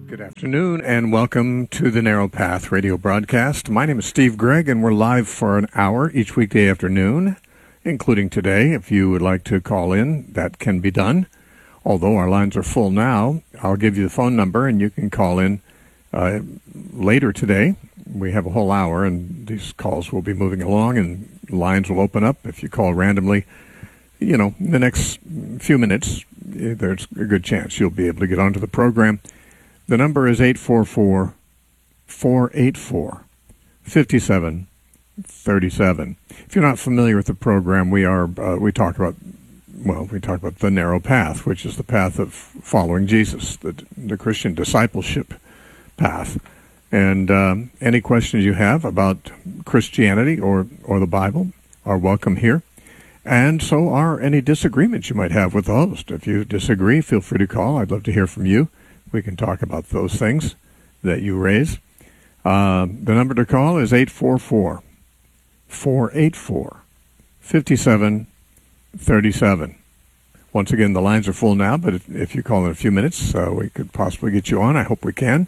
Good afternoon and welcome to the Narrow Path radio broadcast. My name is Steve Gregg and we're live for an hour each weekday afternoon, including today. If you would like to call in, that can be done. Although our lines are full now, I'll give you the phone number and you can call in later today. We have a whole hour and these calls will be moving along and lines will open up. If you call randomly, in the next few minutes, there's a good chance you'll be able to get onto the program. The number is 844-484-5737. If you're not familiar with the program, we talk about the narrow path, which is the path of following Jesus, the Christian discipleship path. And any questions you have about Christianity or the Bible are welcome here. And so are any disagreements you might have with the host. If you disagree, feel free to call. I'd love to hear from you. We can talk about those things that you raise. The number to call is 844-484-5737. Once again, the lines are full now, but if you call in a few minutes, we could possibly get you on. I hope we can.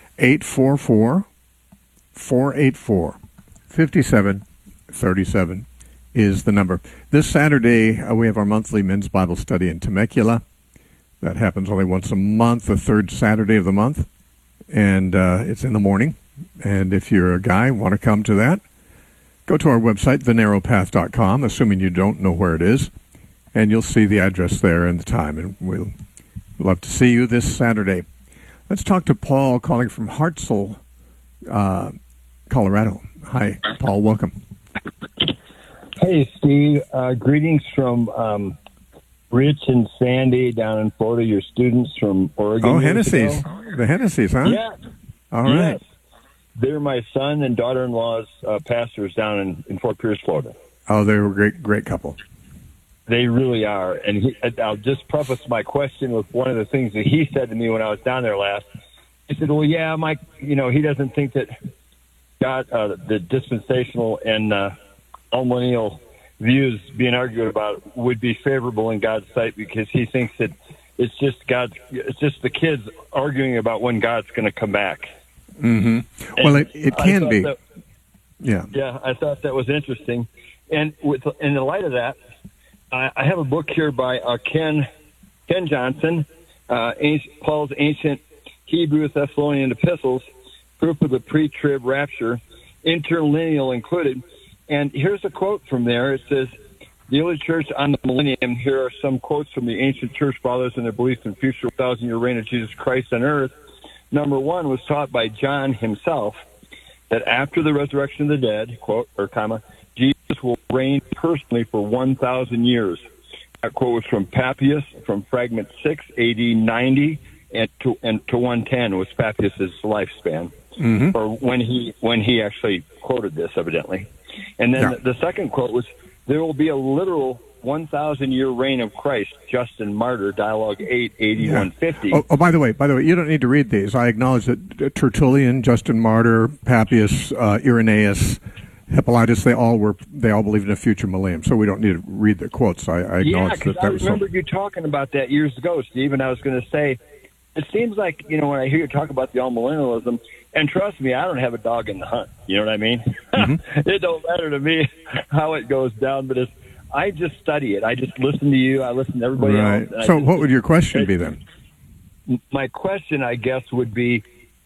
844-484-5737 is the number. This Saturday, we have our monthly men's Bible study in Temecula. That happens only once a month, the third Saturday of the month, and it's in the morning. And if you're a guy, want to come to that, go to our website, thenarrowpath.com, assuming you don't know where it is, and you'll see the address there and the time, and we'll love to see you this Saturday. Let's talk to Paul, calling from Hartselle, Colorado. Hi, Paul, welcome. Hey, Steve. Greetings from Rich and Sandy down in Florida, your students from Oregon. Oh, Hennessy's. The Hennessy's, huh? Yeah. All right. Yes. They're my son and daughter-in-law's pastors down in Fort Pierce, Florida. Oh, they're a great couple. They really are. And I'll just preface my question with one of the things that he said to me when I was down there last. He said, well, yeah, Mike, he doesn't think that God, the dispensational and all-millennial views being argued about would be favorable in God's sight because he thinks that it's just the kids arguing about when God's going to come back. Mm-hmm. Well, it can be. Yeah, I thought that was interesting. And in the light of that, I have a book here by Ken Johnson, Paul's Ancient Hebrew Thessalonian Epistles, Proof of the Pre-Trib Rapture, Interlineal included. And here's a quote from there. It says, the early church on the millennium, here are some quotes from the ancient church fathers and their belief in future 1,000-year reign of Jesus Christ on earth. Number one was taught by John himself, that after the resurrection of the dead, quote, or comma, Jesus will reign personally for 1,000 years. That quote was from Papias, from fragment 6, AD 90, and to 110 was Papias' lifespan, or when he actually quoted this, evidently. And then the second quote was, there will be a literal 1,000-year reign of Christ, Justin Martyr, Dialogue 8, 8150. Oh, by the way, you don't need to read these. I acknowledge that Tertullian, Justin Martyr, Papias, Irenaeus, Hippolytus, they all believed in a future millennium, so we don't need to read the quotes. I acknowledge that was I remember you talking about that years ago, Steve, and I was going to say, it seems like, when I hear you talk about the all-millennialism, and trust me, I don't have a dog in the hunt. You know what I mean? Mm-hmm. It don't matter to me how it goes down, but I just study it. I just listen to you. I listen to everybody else. So what would your question be then? My question, I guess, would be,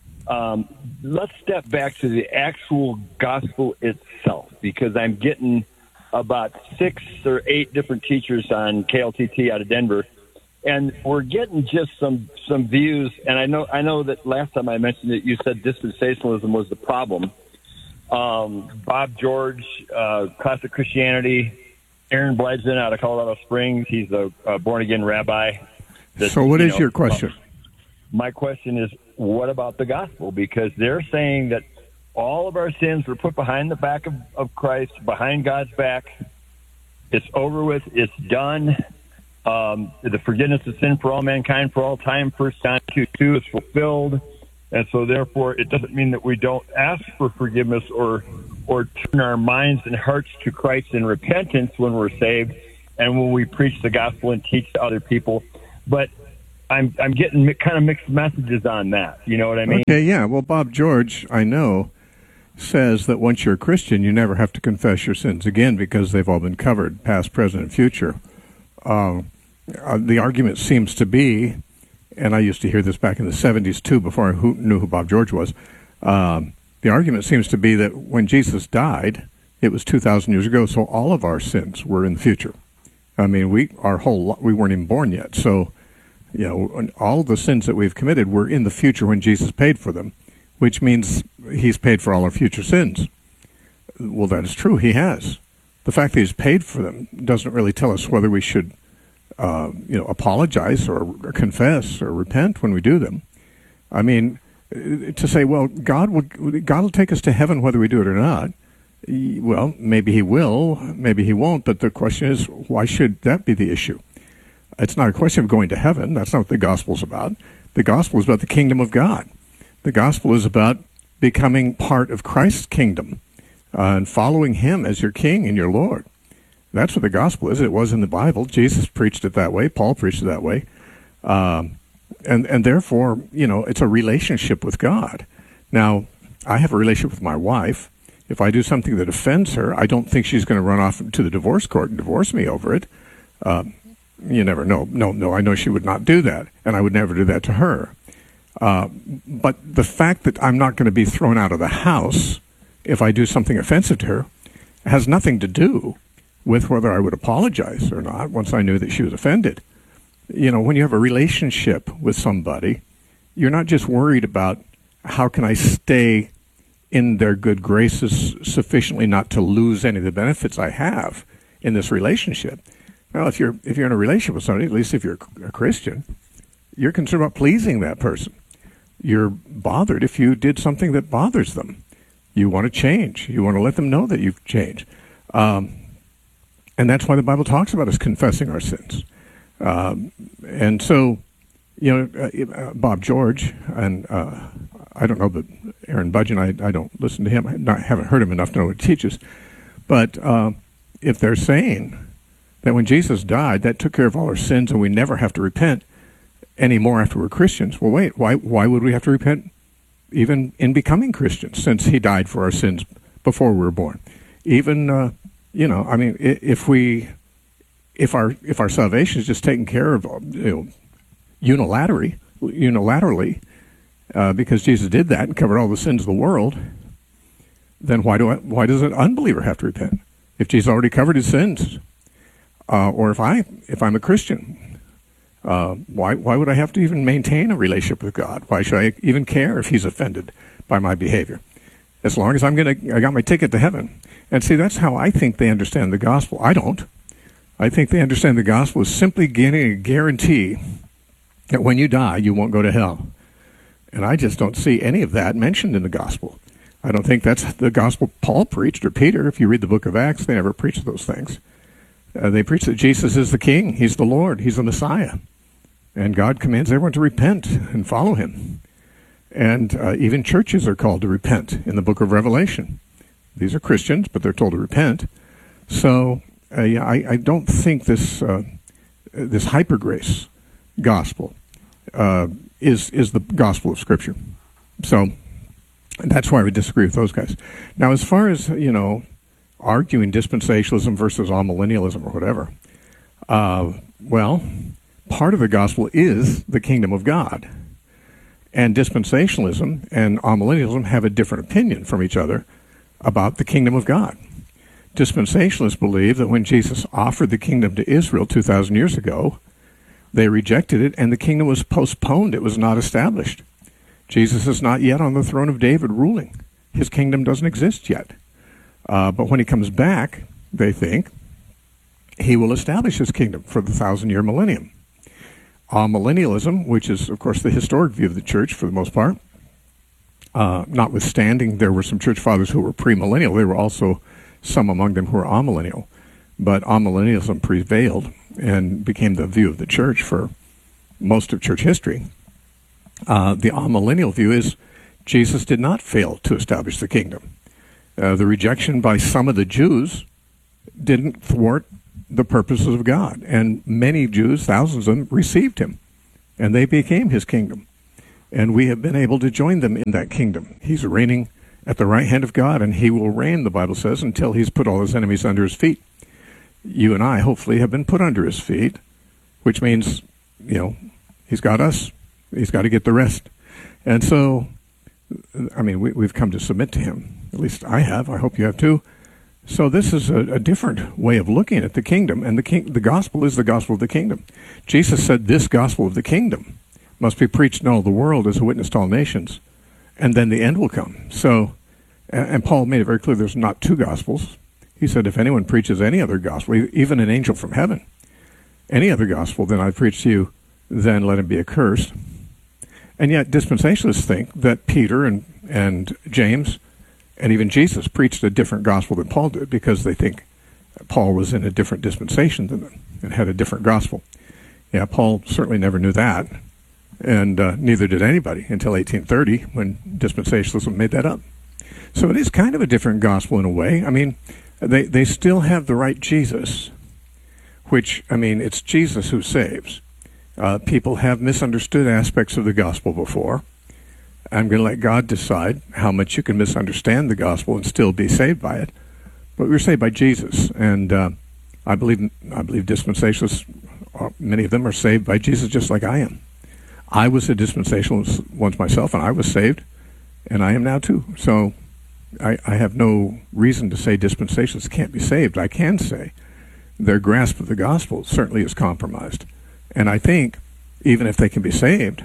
let's step back to the actual gospel itself, because I'm getting about 6 or 8 different teachers on KLTT out of Denver, and we're getting just some views. And I know that last time I mentioned it, you said dispensationalism was the problem. Bob George, Classic Christianity, Aaron Bledson out of Colorado Springs. He's a born-again rabbi. So what is your question? My question is, what about the gospel? Because they're saying that all of our sins were put behind the back of Christ, behind God's back. It's over with. It's done. The forgiveness of sin for all mankind for all time, 1 John 2:2 is fulfilled. And so therefore it doesn't mean that we don't ask for forgiveness or turn our minds and hearts to Christ in repentance when we're saved and when we preach the gospel and teach to other people. But I'm getting kind of mixed messages on that. You know what I mean? Okay, yeah. Well, Bob George, I know, says that once you're a Christian, you never have to confess your sins again because they've all been covered, past, present, and future. The argument seems to be, and I used to hear this back in the 70s too, before I knew who Bob George was. The argument seems to be that when Jesus died, it was 2,000 years ago, so all of our sins were in the future. I mean, we weren't even born yet, so all the sins that we've committed were in the future when Jesus paid for them, which means he's paid for all our future sins. Well, that is true. He has. The fact that he's paid for them doesn't really tell us whether we should, apologize or confess or repent when we do them. I mean, to say, well, God will take us to heaven whether we do it or not. Well, maybe he will, maybe he won't, but the question is, why should that be the issue? It's not a question of going to heaven. That's not what the gospel's about. The gospel is about the kingdom of God. The gospel is about becoming part of Christ's kingdom and following him as your king and your Lord. That's what the gospel is. It was in the Bible. Jesus preached it that way. Paul preached it that way. And therefore, it's a relationship with God. Now, I have a relationship with my wife. If I do something that offends her, I don't think she's going to run off to the divorce court and divorce me over it. You never know. No, I know she would not do that, and I would never do that to her. But the fact that I'm not going to be thrown out of the house if I do something offensive to her has nothing to do with whether I would apologize or not once I knew that she was offended. When you have a relationship with somebody, you're not just worried about how can I stay in their good graces sufficiently not to lose any of the benefits I have in this relationship. Well, if you're in a relationship with somebody, at least if you're a Christian, you're concerned about pleasing that person. You're bothered if you did something that bothers them. You want to change. You want to let them know that you've changed. And that's why the Bible talks about us confessing our sins. And so, Bob George, and I don't know, but Aaron Budgen, I don't listen to him. I haven't heard him enough to know what he teaches. But if they're saying that when Jesus died, that took care of all our sins and we never have to repent anymore after we're Christians, well, wait, why would we have to repent even in becoming Christians since he died for our sins before we were born? Even, if our salvation is just taken care of unilaterally, because Jesus did that and covered all the sins of the world, then why does an unbeliever have to repent if Jesus already covered his sins? Or if I'm a Christian, why would I have to even maintain a relationship with God? Why should I even care if he's offended by my behavior? As long as I got my ticket to heaven. And see, that's how I think they understand the gospel. I don't. I think they understand the gospel is simply getting a guarantee that when you die, you won't go to hell. And I just don't see any of that mentioned in the gospel. I don't think that's the gospel Paul preached or Peter. If you read the book of Acts, they never preached those things. They preach that Jesus is the King. He's the Lord. He's the Messiah. And God commands everyone to repent and follow him. And even churches are called to repent in the book of Revelation. These are Christians, but they're told to repent. So I don't think this hyper grace gospel is the gospel of Scripture. So that's why we disagree with those guys. Now, as far as arguing dispensationalism versus amillennialism or whatever, well, part of the gospel is the kingdom of God. And dispensationalism and amillennialism have a different opinion from each other about the kingdom of God. Dispensationalists believe that when Jesus offered the kingdom to Israel 2,000 years ago, they rejected it and the kingdom was postponed. It was not established. Jesus is not yet on the throne of David ruling. His kingdom doesn't exist yet. But when he comes back, they think, he will establish his kingdom for the 1,000-year millennium. Millennialism, which is, of course, the historic view of the church for the most part, notwithstanding there were some church fathers who were premillennial, there were also some among them who were amillennial. But amillennialism prevailed and became the view of the church for most of church history. The amillennial view is Jesus did not fail to establish the kingdom. The rejection by some of the Jews didn't thwart the purposes of God. And many Jews, thousands of them, received him and they became his kingdom. And we have been able to join them in that kingdom. He's reigning at the right hand of God, and he will reign, the Bible says, until he's put all his enemies under his feet. You and I, hopefully, have been put under his feet, which means, he's got us. He's got to get the rest. And so, we've come to submit to him. At least I have. I hope you have too. So this is a different way of looking at the kingdom, and the gospel is the gospel of the kingdom. Jesus said this gospel of the kingdom must be preached in all the world as a witness to all nations, and then the end will come. So, and Paul made it very clear there's not two gospels. He said, if anyone preaches any other gospel, even an angel from heaven, any other gospel than I preach to you, then let him be accursed. And yet dispensationalists think that Peter and James and even Jesus preached a different gospel than Paul did, because they think Paul was in a different dispensation than them and had a different gospel. Yeah, Paul certainly never knew that, and neither did anybody until 1830, when dispensationalism made that up. So it is kind of a different gospel in a way. They still have the right Jesus, which, it's Jesus who saves. People have misunderstood aspects of the gospel before. I'm going to let God decide how much you can misunderstand the gospel and still be saved by it. But we're saved by Jesus, and I believe dispensationalists, many of them are saved by Jesus just like I am. I was a dispensationalist once myself, and I was saved, and I am now too. So I have no reason to say dispensationalists can't be saved. I can say their grasp of the gospel certainly is compromised. And I think even if they can be saved,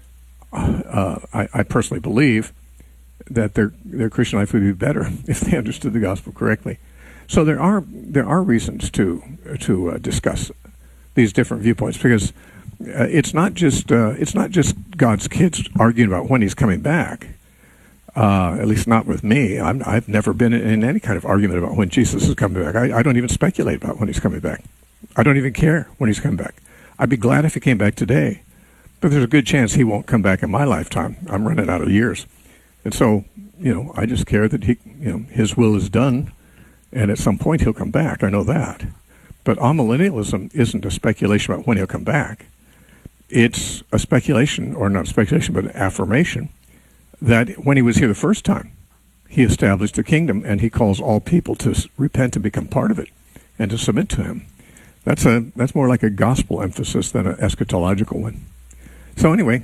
I personally believe that their Christian life would be better if they understood the gospel correctly. So there are reasons to discuss these different viewpoints, because it's not just God's kids arguing about when he's coming back. At least not with me. I've never been in any kind of argument about when Jesus is coming back. I don't even speculate about when he's coming back. I don't even care when he's coming back. I'd be glad if he came back today, but there's a good chance he won't come back in my lifetime. I'm running out of years. And so, I just care that his will is done, and at some point he'll come back. I know that. But amillennialism isn't a speculation about when he'll come back. It's a speculation, or not speculation, but an affirmation that when he was here the first time, he established a kingdom, and he calls all people to repent and become part of it and to submit to him. That's more like a gospel emphasis than an eschatological one. So anyway,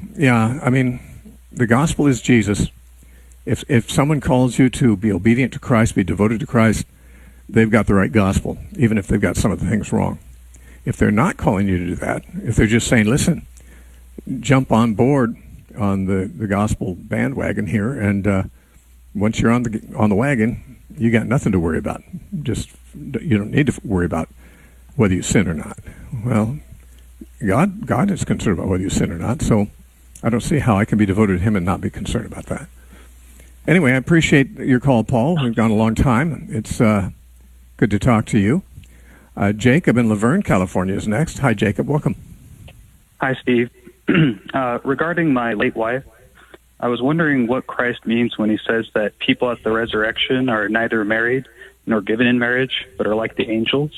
the gospel is Jesus. If someone calls you to be obedient to Christ, be devoted to Christ, they've got the right gospel, even if they've got some of the things wrong. If they're not calling you to do that, if they're just saying, listen, jump on board on the gospel bandwagon here, and once you're on the wagon, you got nothing to worry about. You don't need to worry about whether you sin or not. Well, God is concerned about whether you sin or not, so I don't see how I can be devoted to him and not be concerned about that. Anyway, I appreciate your call, Paul. We've gone a long time. It's good to talk to you. Jacob in Laverne, California is next. Hi, Jacob. Welcome. Hi, Steve. Regarding my late wife, I was wondering what Christ means when he says that people at the resurrection are neither married nor given in marriage, but are like the angels.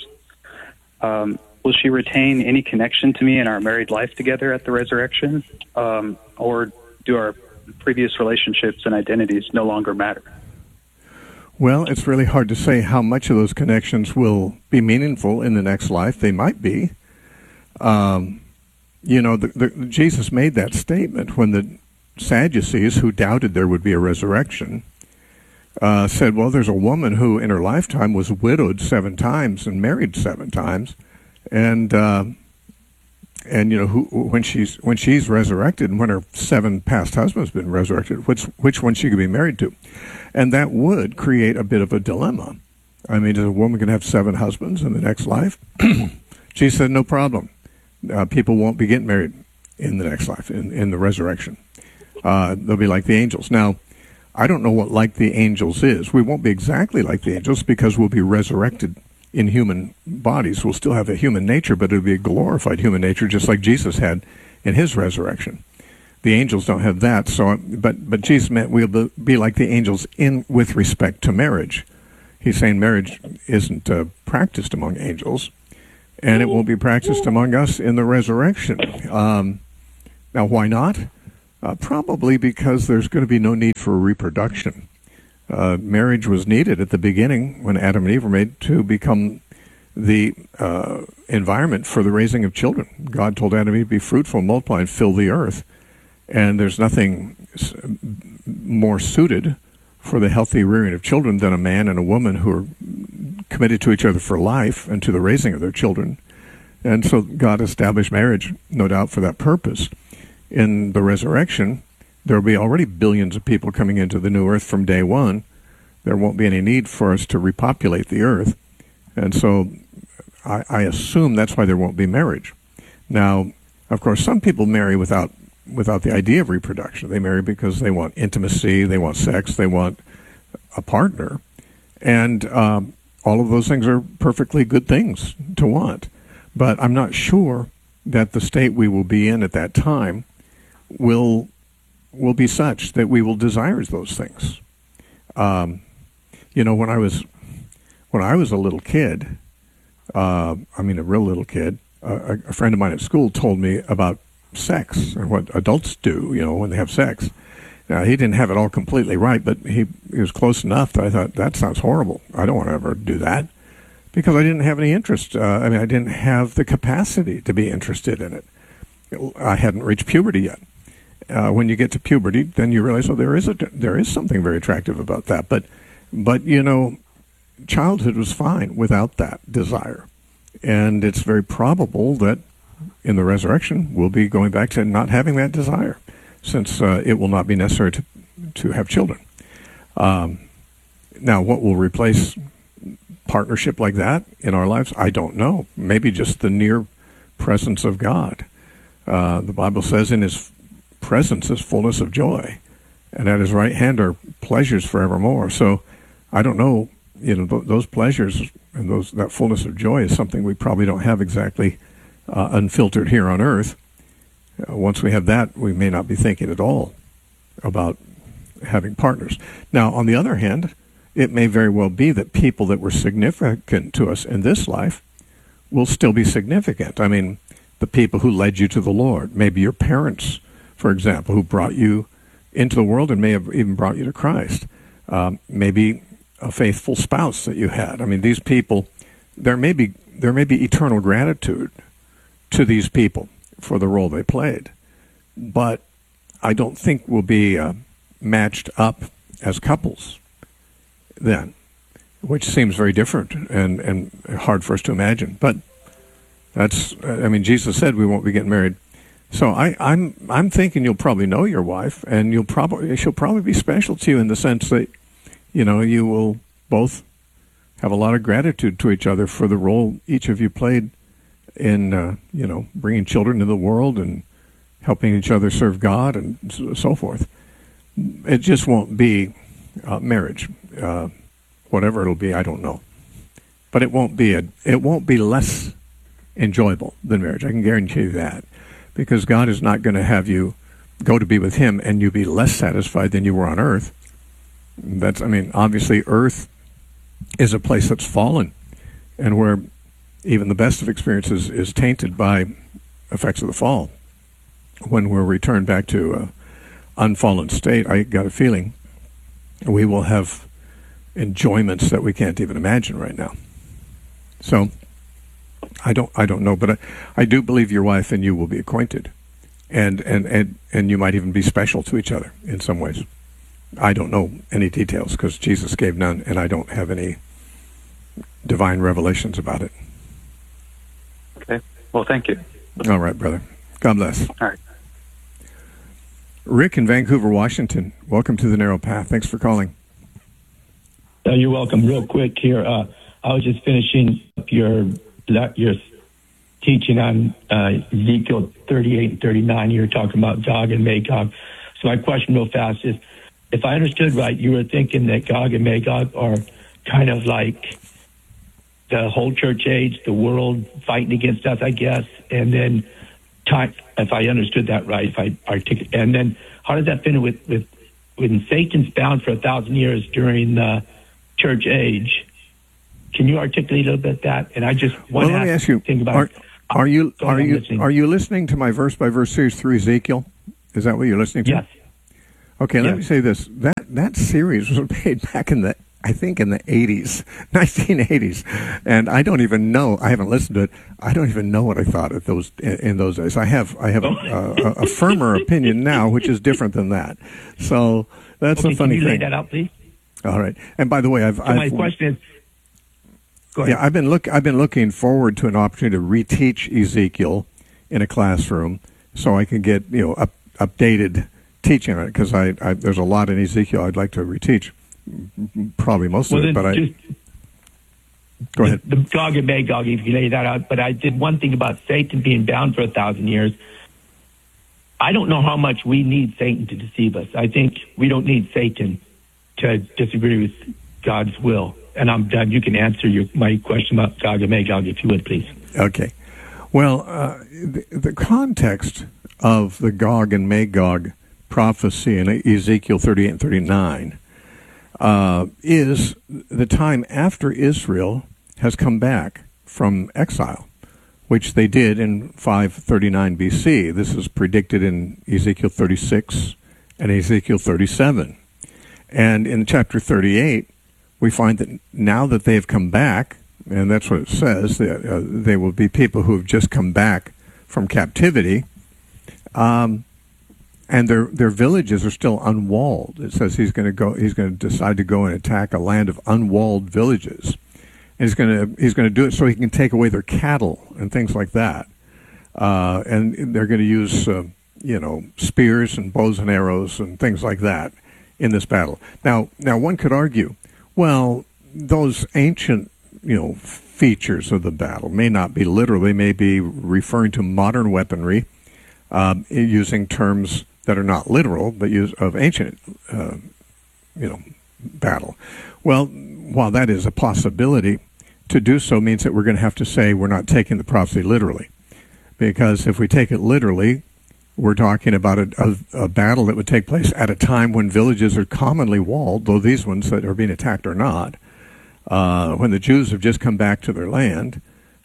Will she retain any connection to me in our married life together at the resurrection? Or do our previous relationships and identities no longer matter? Well, it's really hard to say how much of those connections will be meaningful in the next life. They might be. Jesus made that statement when the Sadducees, who doubted there would be a resurrection, said, well, there's a woman who in her lifetime was widowed 7 times and married 7 times. And when she's resurrected, and when her 7 past husbands have been resurrected, which one she could be married to? And that would create a bit of a dilemma. Is a woman going to have 7 husbands in the next life? She said, no problem. People won't be getting married in the next life, in the resurrection. They'll be like the angels. Now, I don't know what like the angels is. We won't be exactly like the angels because we'll be resurrected in human bodies. We'll still have a human nature, but it'll be a glorified human nature, just like Jesus had in his resurrection. The angels don't have that. So, but Jesus meant we'll be like the angels with respect to marriage. He's saying marriage isn't practiced among angels, and it won't be practiced among us in the resurrection. Now, why not? Probably because there's going to be no need for reproduction. Marriage was needed at the beginning when Adam and Eve were made to become the environment for the raising of children. God told Adam and Eve, be fruitful, multiply, and fill the earth. And there's nothing more suited for the healthy rearing of children than a man and a woman who are committed to each other for life and to the raising of their children. And so God established marriage, no doubt, for that purpose. In the resurrection, there will be already billions of people coming into the new earth from day one. There won't be any need for us to repopulate the earth. And so I assume that's why there won't be marriage. Now, of course, some people marry without the idea of reproduction. They marry because they want intimacy, they want sex, they want a partner. And all of those things are perfectly good things to want. But I'm not sure that the state we will be in at that time will be such that we will desire those things. When I was a little kid, a real little kid, a friend of mine at school told me about sex and what adults do, when they have sex. Now, he didn't have it all completely right, but he was close enough that I thought, that sounds horrible. I don't want to ever do that, because I didn't have any interest. I didn't have the capacity to be interested in it. I hadn't reached puberty yet. When you get to puberty, then you realize, there is something very attractive about that. But childhood was fine without that desire. And it's very probable that in the resurrection, we'll be going back to not having that desire, since it will not be necessary to have children. Now, what will replace partnership like that in our lives? I don't know. Maybe just the near presence of God. The Bible says in his presence is fullness of joy, and at his right hand are pleasures forevermore. So I don't know, those pleasures and that fullness of joy is something we probably don't have exactly unfiltered here on earth. Once we have that, we may not be thinking at all about having partners. Now, on the other hand, it may very well be that people that were significant to us in this life will still be significant. The people who led you to the Lord, maybe your parents, for example, who brought you into the world and may have even brought you to Christ. Maybe a faithful spouse that you had. These people, there may be eternal gratitude to these people for the role they played, but I don't think we'll be matched up as couples then, which seems very different and hard for us to imagine. But that's, Jesus said we won't be getting married. So I'm thinking you'll probably know your wife, and she'll probably be special to you in the sense that, you will both have a lot of gratitude to each other for the role each of you played in, bringing children into the world and helping each other serve God and so forth. It just won't be marriage. Whatever it'll be, I don't know. But it won't be less enjoyable than marriage. I can guarantee you that. Because God is not going to have you go to be with him and you be less satisfied than you were on earth. Obviously earth is a place that's fallen, and where even the best of experiences is tainted by effects of the fall. When we're returned back to an unfallen state, I got a feeling we will have enjoyments that we can't even imagine right now. So I don't know, but I do believe your wife and you will be acquainted, and you might even be special to each other in some ways. I don't know any details because Jesus gave none, and I don't have any divine revelations about it. Okay. Well, thank you. All right, brother. God bless. All right. Rick in Vancouver, Washington. Welcome to the Narrow Path. Thanks for calling. You're welcome. Real quick here. I was just finishing up your teaching on Ezekiel 38 and 39. You were talking about Gog and Magog. So my question real fast is, if I understood right, you were thinking that Gog and Magog are kind of like the whole church age, the world fighting against us, I guess, and then time, if I understood that right, if I articulate, and then how does that fit in with when Satan's bound for 1,000 years during the church age? Can you articulate a little bit that? And I just want let me ask you, think about Are you listening. are you listening to my verse by verse series through Ezekiel? Is that what you're listening to? Yes. Okay, let Yes. me say this. That series was made back in the 80s, 1980s, and I don't even know. I haven't listened to it. I don't even know what I thought of those in those days. I have a firmer opinion now, which is different than that. So that's Okay, a funny can you thing. lay that out, please? All right. And by the way, My question is, go ahead. yeah, I've been looking forward to an opportunity to reteach Ezekiel in a classroom, so I can get updated teaching on it, because I there's a lot in Ezekiel I'd like to reteach, probably most of it. But go ahead. The Gog and Magog, if you lay that out. But I did one thing about Satan being bound for 1,000 years. I don't know how much we need Satan to deceive us. I think we don't need Satan to disagree with God's will. And I'm done. You can answer my question about Gog and Magog, if you would, please. Okay. Well, the context of the Gog and Magog prophecy in Ezekiel 38 and 39 is the time after Israel has come back from exile, which they did in 539 BC. This is predicted in Ezekiel 36 and Ezekiel 37. And in chapter 38, we find that now that they have come back, and that's what it says, they will be people who have just come back from captivity, and their villages are still unwalled. It says he's going to decide to go and attack a land of unwalled villages. And he's going to do it so he can take away their cattle and things like that. And they're going to use spears and bows and arrows and things like that in this battle. Now one could argue, well, those ancient features of the battle may not be literal. They may be referring to modern weaponry, using terms that are not literal, but use of ancient, battle. Well, while that is a possibility, to do so means that we're going to have to say we're not taking the prophecy literally, because if we take it literally, we're talking about a battle that would take place at a time when villages are commonly walled, though these ones that are being attacked are not. When the Jews have just come back to their land,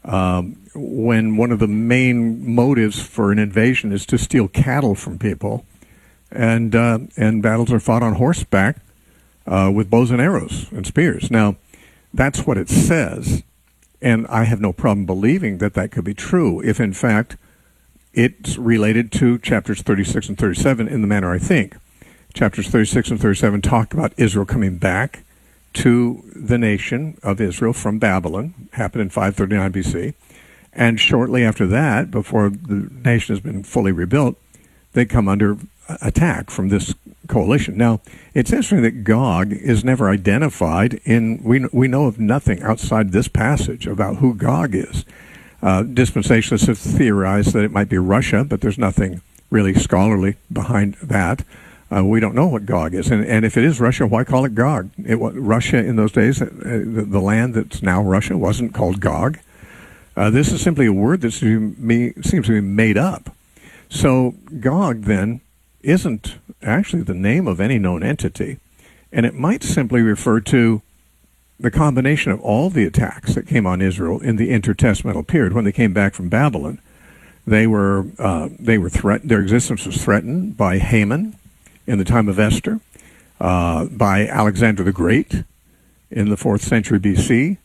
when one of the main motives for an invasion is to steal cattle from people, and battles are fought on horseback with bows and arrows and spears. Now, that's what it says, and I have no problem believing that could be true if, in fact, it's related to chapters 36 and 37 in the manner I think. Chapters 36 and 37 talk about Israel coming back to the nation of Israel from Babylon, happened in 539 BC. And shortly after that, before the nation has been fully rebuilt, they come under attack from this coalition. Now, it's interesting that Gog is never identified we know of nothing outside this passage about who Gog is. Dispensationalists have theorized that it might be Russia, but there's nothing really scholarly behind that. We don't know what Gog is. And if it is Russia, why call it Gog? Russia in those days, the land that's now Russia, wasn't called Gog. This is simply a word that seems to be made up. So Gog, then, isn't actually the name of any known entity. And it might simply refer to the combination of all the attacks that came on Israel in the intertestamental period when they came back from Babylon. They were threatened. Their existence was threatened by Haman in the time of Esther, by Alexander the Great in the 4th century BC,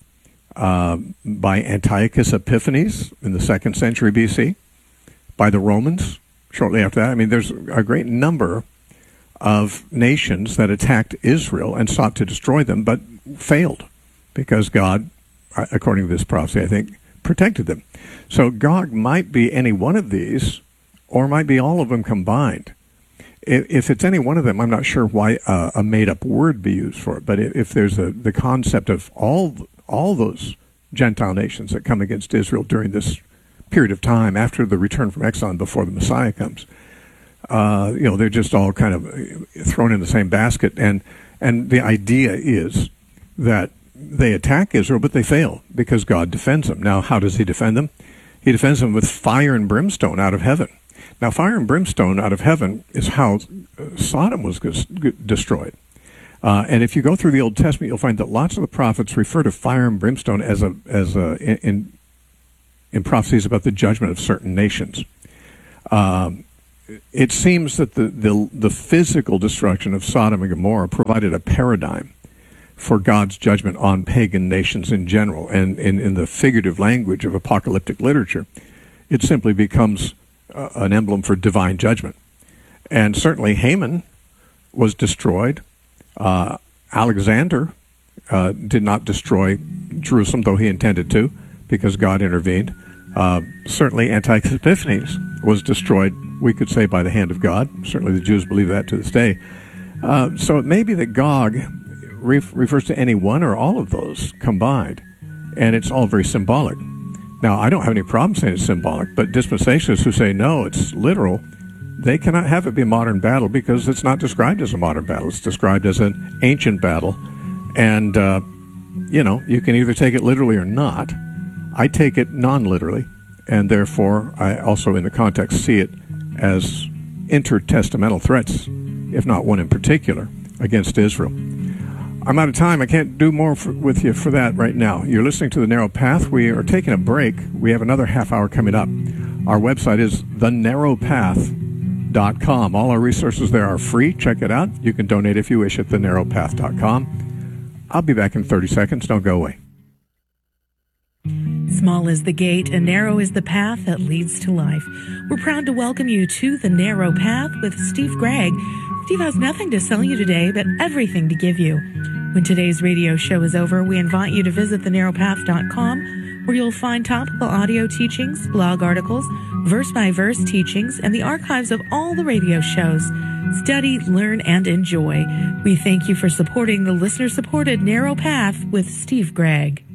by Antiochus Epiphanes in the 2nd century BC, by the Romans shortly after that. I mean, there's a great number of nations that attacked Israel and sought to destroy them, but failed because God, according to this prophecy, I think, protected them. So Gog might be any one of these, or might be all of them combined. If it's any one of them, I'm not sure why a made-up word be used for it. But if there's the concept of all those Gentile nations that come against Israel during this period of time after the return from exile and before the Messiah comes, they're just all kind of thrown in the same basket. And the idea is that they attack Israel, but they fail because God defends them. Now, how does he defend them? He defends them with fire and brimstone out of heaven. Now, fire and brimstone out of heaven is how Sodom was destroyed. And if you go through the Old Testament, you'll find that lots of the prophets refer to fire and brimstone as in prophecies about the judgment of certain nations. It seems that the physical destruction of Sodom and Gomorrah provided a paradigm for God's judgment on pagan nations in general. And in the figurative language of apocalyptic literature, it simply becomes an emblem for divine judgment. And certainly Haman was destroyed. Alexander did not destroy Jerusalem, though he intended to, because God intervened. Certainly Antiochus Epiphanes was destroyed, we could say, by the hand of God. Certainly the Jews believe that to this day. So it may be that Gog refers to any one or all of those combined, and it's all very symbolic. Now, I don't have any problem saying it's symbolic, but dispensationalists who say no, it's literal, they cannot have it be a modern battle because it's not described as a modern battle. It's described as an ancient battle, and, you can either take it literally or not. I take it non-literally, and therefore I also, in the context, see it as intertestamental threats, if not one in particular, against Israel. I'm out of time. I can't do more with you for that right now. You're listening to The Narrow Path. We are taking a break. We have another half hour coming up. Our website is thenarrowpath.com. All our resources there are free. Check it out. You can donate if you wish at thenarrowpath.com. I'll be back in 30 seconds. Don't go away. Small is the gate and narrow is the path that leads to life. We're proud to welcome you to The Narrow Path with Steve Gregg. Steve has nothing to sell you today, but everything to give you. When today's radio show is over, we invite you to visit thenarrowpath.com, where you'll find topical audio teachings, blog articles, verse-by-verse teachings, and the archives of all the radio shows. Study, learn, and enjoy. We thank you for supporting the listener-supported Narrow Path with Steve Gregg.